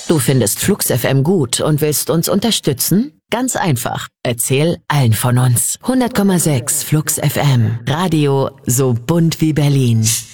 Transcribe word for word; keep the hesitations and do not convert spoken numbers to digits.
Du findest Flux F M gut und willst uns unterstützen? Ganz einfach. Erzähl allen von uns. hundert Komma sechs Flux F M. Radio so bunt wie Berlin.